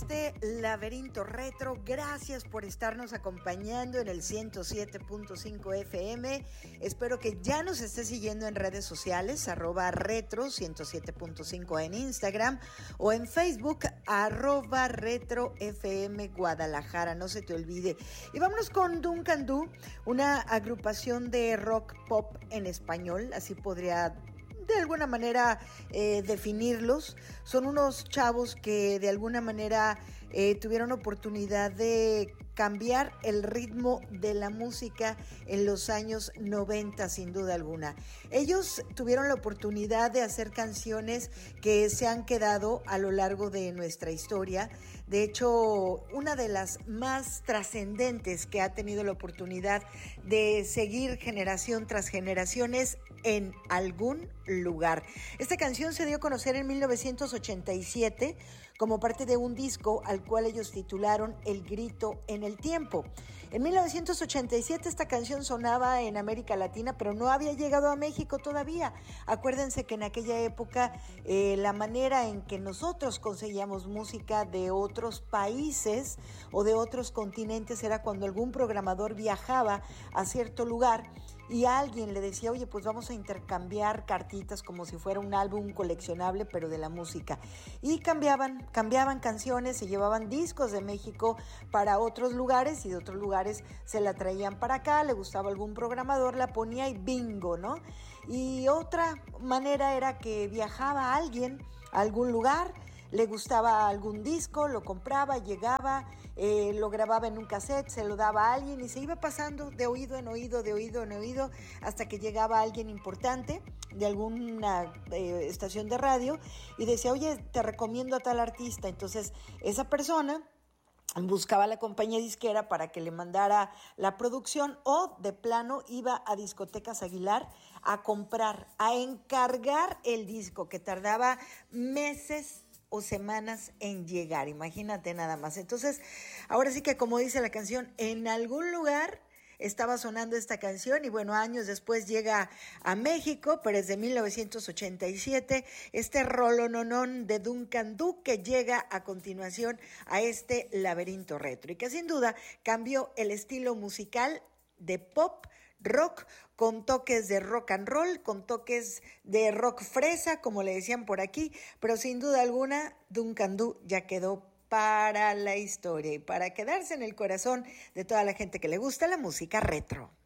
este laberinto retro. Gracias por estarnos acompañando en el 107.5 FM. Espero que ya nos esté siguiendo en redes sociales, @retro 107.5 en Instagram o en Facebook, @retro FM Guadalajara. No se te olvide. Y vámonos con Duncan Du, una agrupación de rock pop en español, así podría de alguna manera definirlos. Son unos chavos que de alguna manera tuvieron oportunidad de cambiar el ritmo de la música en los años 90, sin duda alguna. Ellos tuvieron la oportunidad de hacer canciones que se han quedado a lo largo de nuestra historia. De hecho, una de las más trascendentes que ha tenido la oportunidad de seguir generación tras generación es En algún lugar. Esta canción se dio a conocer en 1987 como parte de un disco al cual ellos titularon El grito en el tiempo. En 1987 esta canción sonaba en América Latina, pero no había llegado a México todavía. Acuérdense que en aquella época la manera en que nosotros conseguíamos música de otros países o de otros continentes era cuando algún programador viajaba a cierto lugar y a alguien le decía, oye, pues vamos a intercambiar cartitas como si fuera un álbum coleccionable, pero de la música. Y cambiaban canciones, se llevaban discos de México para otros lugares y de otros lugares se la traían para acá, le gustaba algún programador, la ponía y bingo, ¿no? Y otra manera era que viajaba alguien a algún lugar, le gustaba algún disco, lo compraba, llegaba, lo grababa en un cassette, se lo daba a alguien y se iba pasando de oído en oído, de oído en oído, hasta que llegaba alguien importante de alguna estación de radio y decía, oye, te recomiendo a tal artista. Entonces, esa persona buscaba a la compañía disquera para que le mandara la producción o de plano iba a Discotecas Aguilar a comprar, a encargar el disco que tardaba meses o semanas en llegar, imagínate nada más. Entonces, ahora sí que como dice la canción, en algún lugar estaba sonando esta canción y bueno, años después llega a México, pero es de 1987, este rolononón de Duncan Du que llega a continuación a este laberinto retro y que sin duda cambió el estilo musical de pop, rock, con toques de rock and roll, con toques de rock fresa, como le decían por aquí, pero sin duda alguna, Duncan Du ya quedó para la historia y para quedarse en el corazón de toda la gente que le gusta la música retro.